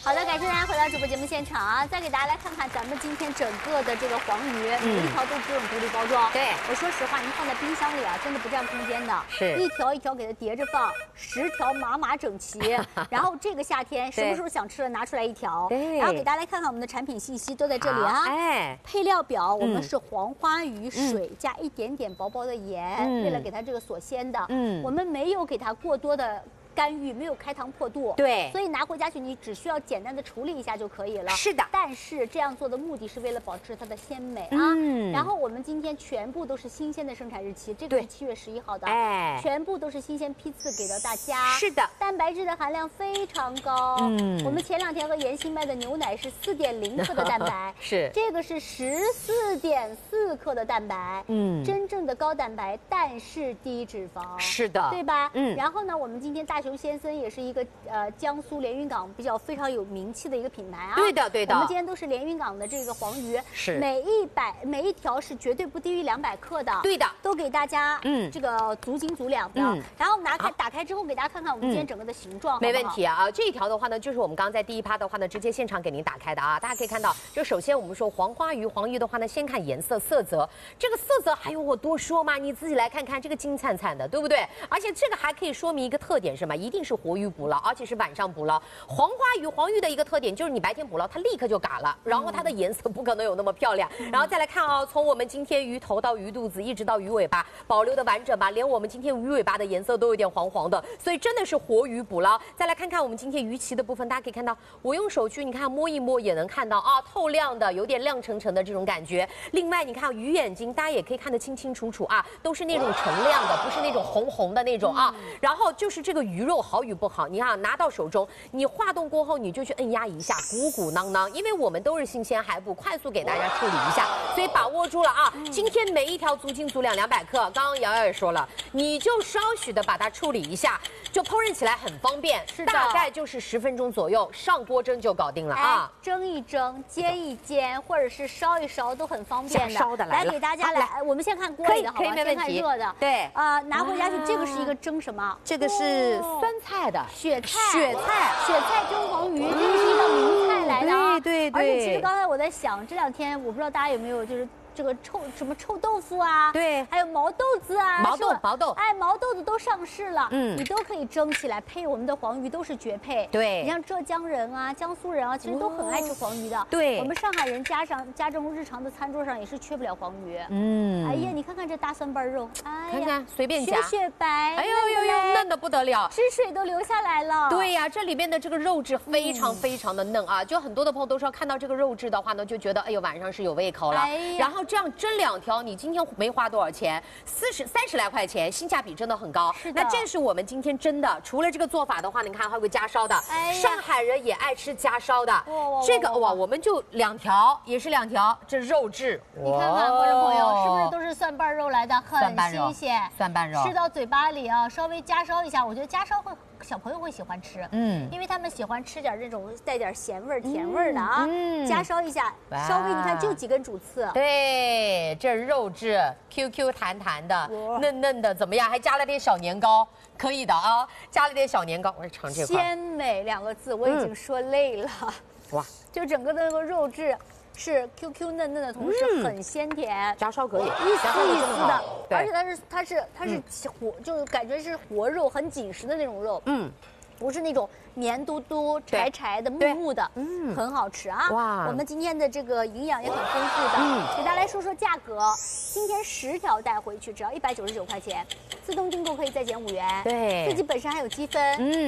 好的，感谢大家回到直播节目现场啊！再给大家来看看咱们今天整个的这个黄鱼，每一条都是这种独立包装。 对， 我说实话，您放在冰箱里啊，真的不占空间的。 是， 一条一条给它叠着放，10条码码整齐。然后这个夏天什么时候想吃了拿出来一条。 对。 然后给大家来看看我们的产品信息都在这里啊。 哎， 配料表我们是黄花鱼水加一点点薄薄的盐，为了给它这个锁鲜的。我们没有给它过多的干预，没有开膛破肚， 对， 所以拿回家去你只需要简单的处理一下就可以了。 是的， 但是这样做的目的是为了保持它的鲜美啊。然后我们今天全部都是新鲜的生产日期，这个是7月11号的，哎，全部都是新鲜批次给到大家。 是的， 蛋白质的含量非常高。我们前2天和妍希卖的牛奶是4.0克的蛋白， 是这个是14.4克的蛋白，真正的高蛋白，但是低脂肪， 是的， 对吧？然后呢，我们今天大熊先生也是一个江苏连云港非常有名气的一个品牌啊。 对的，对的。 我们今天都是连云港的这个黄鱼， 是每一条是绝对不低于200克的。 对的， 都给大家这个足斤足两的。然后打开之后给大家看看我们今天整个的形状。 没问题啊，这一条的话呢，就是我们刚刚在第一趴的话呢，直接现场给您打开的啊。大家可以看到，就首先我们说黄鱼的话呢，先看颜色色泽，这个色泽还用我多说吗？你自己来看看，这个金灿灿的，对不对？而且这个还可以说明一个特点是什么？一定是活鱼捕捞，而且是晚上捕捞。黄鱼的一个特点就是你白天捕捞，它立刻就嘎了，然后它的颜色不可能有那么漂亮。然后再来看啊，从我们今天鱼头到鱼肚子，一直到鱼尾巴，保留的完整吧，连我们今天鱼尾巴的颜色都有点黄黄的，所以真的是活鱼捕捞。再来看看我们今天鱼鳍的部分，大家可以看到，我用手去你看摸一摸也能看到啊，透亮的，有点亮澄澄的这种感觉。另外你看鱼眼睛，大家也可以看得清清楚楚啊，都是那种澄亮的，不是那种红红的那种啊。然后就是这个鱼肉好与不好，你看拿到手中，你化冻过后你就去摁压一下，鼓鼓囊囊，因为我们都是新鲜海捕，快速给大家处理一下，所以把握住了啊。今天每一条足斤足两200克，刚刚瑶瑶也说了，你就稍许的把它处理一下，就烹饪起来很方便，大概就是10分钟左右，上锅蒸就搞定了啊。 蒸一蒸，煎一煎，或者是烧一烧都很方便的。 烧的来给大家来，我们先看锅里的好吧，先看热的。 对啊，拿回家去，这个是一个蒸什么？ 这个是酸菜的雪菜蒸黄鱼，这个是一道名菜来的啊。 对。 而且其实刚才我在想，这2天我不知道大家有没有就是。这个臭豆腐啊，对，还有毛豆子啊， 毛豆， 哎，毛豆子都上市了，你都可以蒸起来配我们的黄鱼，都是绝配。对，你像浙江人啊、江苏人啊，其实都很爱吃黄鱼的。对，我们上海人家中日常的餐桌上也是缺不了黄鱼。哎呀，你看看这大蒜瓣肉，哎呀， 看看随便夹， 雪白， 哎呦，嫩的不得了， 汁水都流下来了。 对呀，这里边的这个肉质非常的嫩啊，就很多的朋友都说看到这个肉质的话呢，就觉得哎呦晚上是有胃口了。然后这样蒸2条，你今天没花多少钱，30来块钱，性价比真的很高。是的，那这是我们今天蒸的。除了这个做法的话，你看还有个加烧的，上海人也爱吃加烧的。这个哇，我们就2条，也是2条，这肉质， 你看看观众朋友，是不是都是蒜瓣肉来的，很新鲜。 蒜瓣肉， 吃到嘴巴里啊，稍微加烧一下，我觉得加烧小朋友会喜欢吃，因为他们喜欢吃点这种带点咸味儿、甜味儿的啊。加烧一下，稍微你看就几根主刺。 对，这肉质 QQ 弹弹的，嫩嫩的，怎么样？还加了点小年糕，可以的啊，加了点小年糕。我尝这块。 鲜美2个字我已经说累了。哇，就整个的那个肉质。是 QQ 嫩嫩的同时很鲜甜， 加烧可以， 一丝的，而且它是活，就是感觉是活肉，很紧实的那种肉，不是那种黏嘟嘟、柴的、木木的，很好吃啊！哇，我们今天的这个营养也很丰富的，给大家来说说价格。今天10条带回去只要199块钱，自动订购可以再减5元，对，自己本身还有积分，